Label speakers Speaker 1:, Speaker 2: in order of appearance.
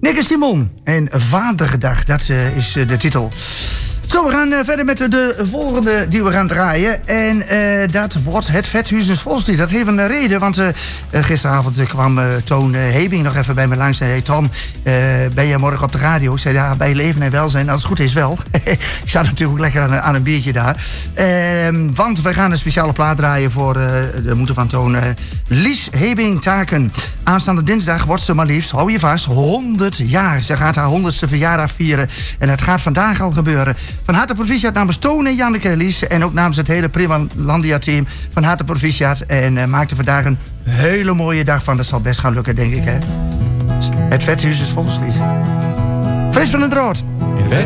Speaker 1: Nick en Simon en Vaderdag, dat is de titel. Zo, we gaan verder met de volgende die we gaan draaien. En dat wordt het Vethuizens Volkslied. Dat heeft een reden, want gisteravond kwam Toon Hebing nog even bij me langs. Hij zei, Tom, ben je morgen op de radio? Ik zei, ja, bij leven en welzijn, als het goed is wel. Ik sta natuurlijk ook lekker aan een biertje daar. Want we gaan een speciale plaat draaien voor de moeder van Toon, Lies Hebing-Taken. Aanstaande dinsdag wordt ze maar liefst, hou je vast, 100 jaar. Ze gaat haar 100ste verjaardag vieren. En het gaat vandaag al gebeuren. Van harte proficiat namens Toon en Janneke en Lies. En ook namens het hele Primalandia-team. Van harte proficiat. En maak er vandaag een hele mooie dag van. Dat zal best gaan lukken, denk ik. Hè? Het Vethuizens Volkslied. Fris van het Rood.